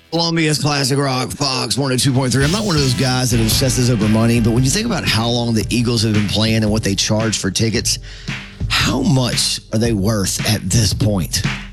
Columbia's Classic Rock, Fox 102.3. I'm not one of those guys that obsesses over money, but when you think about how long the Eagles have been playing and what they charge for tickets, how much are they worth at this point?